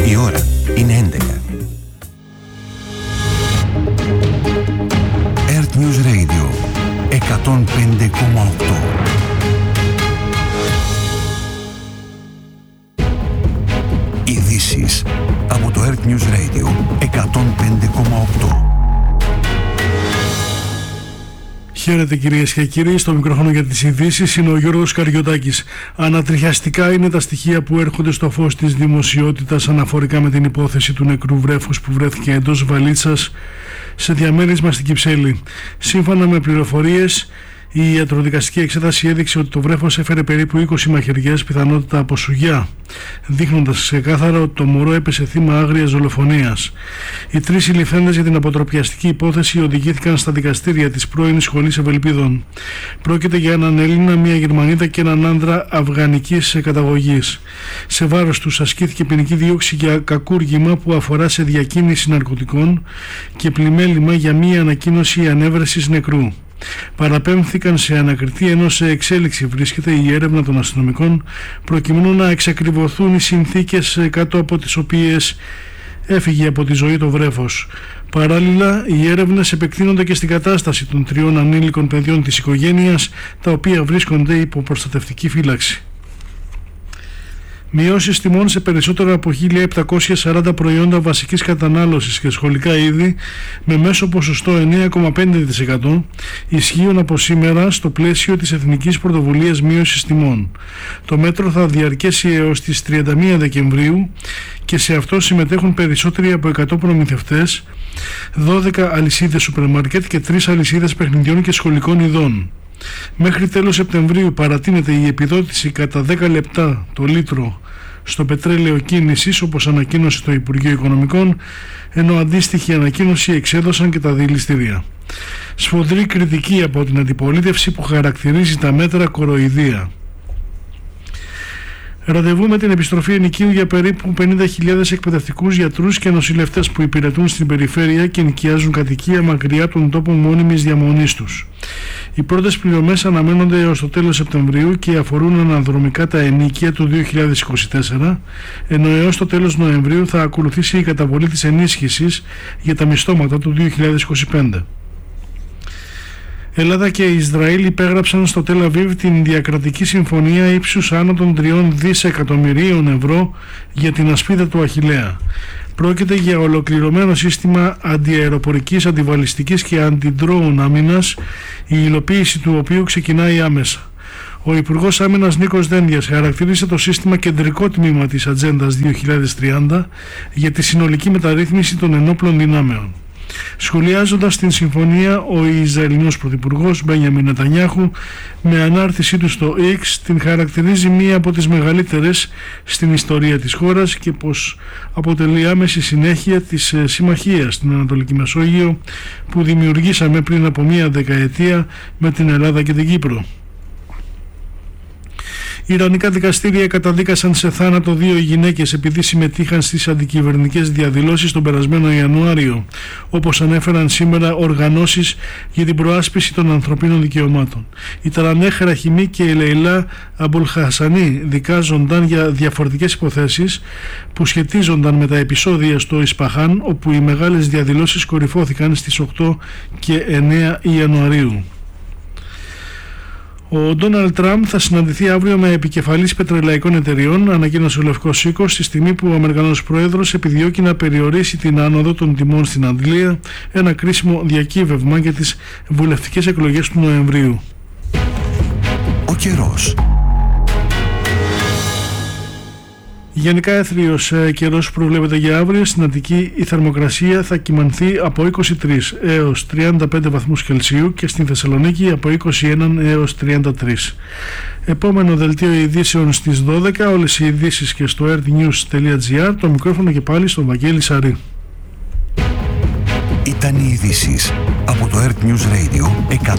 Η ώρα είναι 11. Earth News Radio 105,8. Ειδήσεις από το Earth News Radio 105,8. Χαίρετε κυρίες και κύριοι, στο μικρόφωνο για τις ειδήσεις είναι ο Γιώργος Καριωτάκης. Ανατριχιαστικά είναι τα στοιχεία που έρχονται στο φως της δημοσιότητας αναφορικά με την υπόθεση του νεκρού βρέφους που βρέθηκε εντός βαλίτσας σε διαμέρισμα στην Κυψέλη. Σύμφωνα με πληροφορίες, η ιατροδικαστική εξέταση έδειξε ότι το βρέφος έφερε περίπου 20 μαχαιριές, πιθανότητα από σουγιά, δείχνοντας ξεκάθαρα ότι το μωρό έπεσε θύμα άγριας δολοφονίας. Οι τρεις συλληφθέντες για την αποτροπιαστική υπόθεση οδηγήθηκαν στα δικαστήρια της πρώην Σχολής Ευελπίδων. Πρόκειται για έναν Έλληνα, μια Γερμανίδα και έναν άνδρα αφγανικής καταγωγής. Σε βάρος τους ασκήθηκε ποινική δίωξη για κακούργημα που αφορά σε διακίνηση ναρκωτικών και πλημέλημα για μία ανακοίνωση ανέβρεσης νεκρού. Παραπέμφθηκαν σε ανακριτή, ενώ σε εξέλιξη βρίσκεται η έρευνα των αστυνομικών προκειμένου να εξακριβωθούν οι συνθήκες κάτω από τις οποίες έφυγε από τη ζωή το βρέφος. Παράλληλα, οι έρευνες επεκτείνονται και στην κατάσταση των 3 ανήλικων παιδιών της οικογένειας, τα οποία βρίσκονται υπό προστατευτική φύλαξη. Μειώσεις τιμών σε περισσότερα από 1.740 προϊόντα βασικής κατανάλωσης και σχολικά είδη με μέσο ποσοστό 9,5% ισχύουν από σήμερα στο πλαίσιο της Εθνικής Πρωτοβουλίας Μείωσης Τιμών. Το μέτρο θα διαρκέσει έως τις 31 Δεκεμβρίου και σε αυτό συμμετέχουν περισσότεροι από 100 προμηθευτές, 12 αλυσίδες σούπερ μάρκετ και 3 αλυσίδες παιχνιδιών και σχολικών ειδών. Μέχρι τέλος Σεπτεμβρίου παρατείνεται η επιδότηση κατά 10 λεπτά το λίτρο στο πετρέλαιο κίνησης, όπως ανακοίνωσε το Υπουργείο Οικονομικών, ενώ αντίστοιχη ανακοίνωση εξέδωσαν και τα δηληστήρια. Σφοδρή κριτική από την αντιπολίτευση που χαρακτηρίζει τα μέτρα κοροϊδία. Ραντεβού με την επιστροφή ενοικίου για περίπου 50.000 εκπαιδευτικούς, γιατρούς και νοσηλευτές που υπηρετούν στην περιφέρεια και νοικιάζουν κατοικία μακριά από τον τόπο μόνιμης διαμονής τους. Οι πρώτες πληρωμές αναμένονται έως το τέλος Σεπτεμβρίου και αφορούν αναδρομικά τα ενοίκια του 2024, ενώ έως το τέλος Νοεμβρίου θα ακολουθήσει η καταβολή της ενίσχυσης για τα μισθώματα του 2025. Ελλάδα και Ισραήλ υπέγραψαν στο Τελ Αβίβ την διακρατική συμφωνία ύψους άνω των 3 δισεκατομμυρίων ευρώ για την ασπίδα του Αχιλλέα. Πρόκειται για ολοκληρωμένο σύστημα αντιαεροπορικής, αντιβαλιστικής και αντι-drone άμυνας, η υλοποίηση του οποίου ξεκινάει άμεσα. Ο Υπουργός Άμυνας Νίκος Δένδιας χαρακτήρισε το σύστημα κεντρικό τμήμα της Ατζέντας 2030 για τη συνολική μεταρρύθμιση των ενόπλων δυνάμεων. Σχολιάζοντας την συμφωνία, ο Ισραηλινός Πρωθυπουργός Μπένιαμιν Νετανιάχου με ανάρτησή του στο X την χαρακτηρίζει μία από τις μεγαλύτερες στην ιστορία της χώρας και πως αποτελεί άμεση συνέχεια της συμμαχίας στην Ανατολική Μεσόγειο που δημιουργήσαμε πριν από μία δεκαετία με την Ελλάδα και την Κύπρο. Οι Ιρανικά δικαστήρια καταδίκασαν σε θάνατο 2 γυναίκες επειδή συμμετείχαν στις αντικυβερνητικές διαδηλώσεις τον περασμένο Ιανουάριο, όπως ανέφεραν σήμερα οργανώσεις για την προάσπιση των ανθρωπίνων δικαιωμάτων. Η Ταρανέχ Ραχιμί και η Λεϊλά Αμπολχασανί δικάζονταν για διαφορετικές υποθέσεις που σχετίζονταν με τα επεισόδια στο Ισπαχάν, όπου οι μεγάλες διαδηλώσεις κορυφώθηκαν στις 8 και 9 Ιανουαρίου. Ο Ντόναλντ Τραμπ θα συναντηθεί αύριο με επικεφαλής πετρελαϊκών εταιριών, ανακοίνωσε ο Λευκός Οίκος, στη στιγμή που ο Αμερικανός Πρόεδρος επιδιώκει να περιορίσει την άνοδο των τιμών στην Αγγλία, ένα κρίσιμο διακύβευμα για τις βουλευτικές εκλογές του Νοεμβρίου. Ο καιρός. Γενικά έθριος καιρός προβλέπεται για αύριο. Στην Αττική η θερμοκρασία θα κυμανθεί από 23 έως 35 βαθμούς Κελσίου και στην Θεσσαλονίκη από 21 έως 33. Επόμενο δελτίο ειδήσεων στις 12. Όλες οι ειδήσεις και στο earthnews.gr. Το μικρόφωνο και πάλι στον Βαγγέλη Σαρή. Ήταν οι ειδήσεις από το Earth News Radio 105,8.